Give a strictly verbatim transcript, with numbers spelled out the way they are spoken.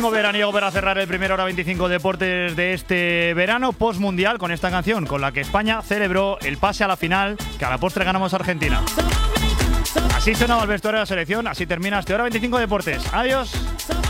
ritmo veraniego para cerrar el primer Hora veinticinco Deportes de este verano post-mundial con esta canción, con la que España celebró el pase a la final, que a la postre ganamos a Argentina. Así sonaba el vestuario de la selección, así termina este Hora veinticinco Deportes. Adiós.